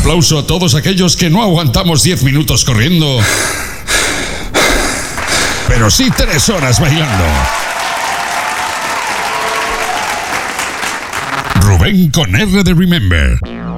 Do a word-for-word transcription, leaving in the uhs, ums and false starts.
aplauso a todos aquellos que no aguantamos diez minutos corriendo, pero sí tres horas bailando. Rubén con R de Remember.